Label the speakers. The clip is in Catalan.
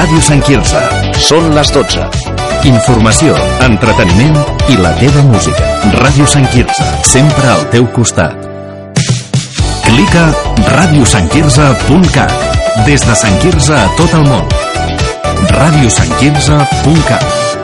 Speaker 1: Ràdio Sant Quirze.
Speaker 2: Són les 12.
Speaker 1: Informació, entreteniment i la teva música. Ràdio Sant Quirze, sempre al teu costat. Clica radiosantquirze.cat. Des de Sant Quirze a tot el món. radiosantquirze.cat.